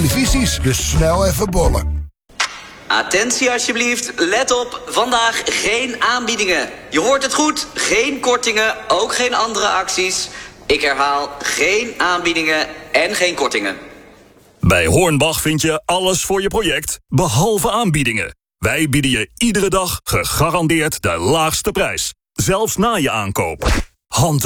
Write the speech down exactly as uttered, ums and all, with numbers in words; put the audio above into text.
televisies, dus snel even bollen. Attentie alsjeblieft, let op, vandaag geen aanbiedingen. Je hoort het goed, geen kortingen, ook geen andere acties. Ik herhaal, geen aanbiedingen en geen kortingen. Bij Hornbach vind je alles voor je project, behalve aanbiedingen. Wij bieden je iedere dag gegarandeerd de laagste prijs. Zelfs na je aankoop. Hand